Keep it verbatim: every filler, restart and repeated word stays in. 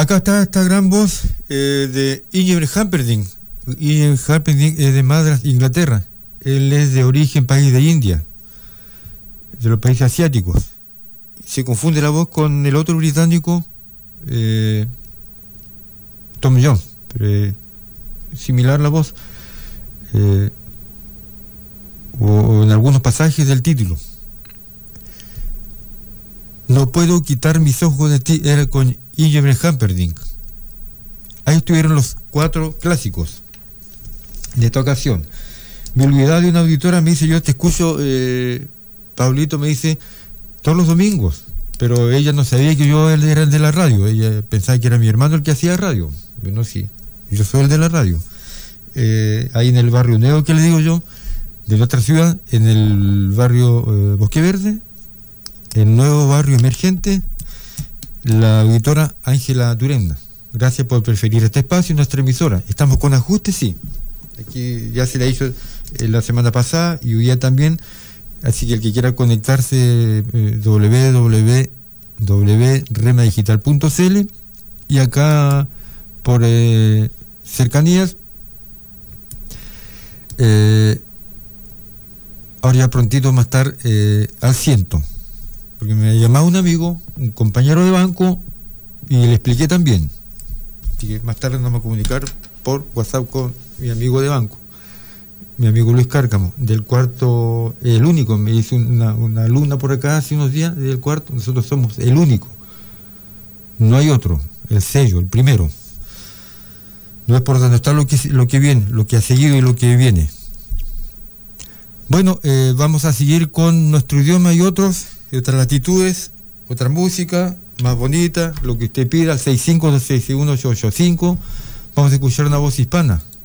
Acá está esta gran voz eh, de Ian Humperdinck. Ian Humperdinck es de Madras, Inglaterra. Él es de origen país de India, de los países asiáticos. Se confunde la voz con el otro británico, eh, Tom Jones, pero es similar la voz, eh, o, o en algunos pasajes del título. No puedo quitar mis ojos de ti, era con Ian Humperdinck. Ahí estuvieron los cuatro clásicos de esta ocasión. Me olvidaba de una auditora, me dice, yo te escucho, eh, Pablito, me dice, todos los domingos, pero ella no sabía que yo era el de la radio, ella pensaba que era mi hermano el que hacía radio. Bueno, sí, yo soy el de la radio. Eh, ahí en el barrio Nuevo, que le digo yo, de la otra ciudad, en el barrio eh, Bosque Verde, el nuevo barrio emergente, la auditora Ángela Turenda. Gracias por preferir este espacio y nuestra emisora. ¿Estamos con ajustes? Sí. Aquí ya se la hizo eh, la semana pasada y hoy día también. Así que el que quiera conectarse, eh, w w w punto rema digital punto c l, y acá por eh, cercanías, eh, ahora ya prontito va a estar eh, al ciento, porque me ha llamado un amigo, un compañero de banco, y le expliqué también. Así que más tarde nos vamos a comunicar por WhatsApp con mi amigo de banco, mi amigo Luis Cárcamo, del cuarto, el único. Me hizo una, una alumna por acá hace unos días del cuarto. Nosotros somos el único, no hay otro, el sello, el primero. No es por donde está lo que, lo que viene, lo que ha seguido y lo que viene. Bueno, eh, vamos a seguir con nuestro idioma y otros, y otras latitudes, otra música más bonita, lo que usted pida, al seis cinco dos seis uno ocho ocho cinco. Vamos a escuchar una voz hispana.